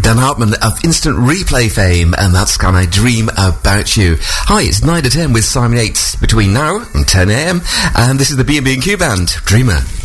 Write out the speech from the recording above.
Dan Hartman of Instant Replay fame, and that's Can I Dream About You. Hi, it's 9 to 10 with Simon Yates between now and 10 a.m, and this is the B&B and Q Band, Dreamer.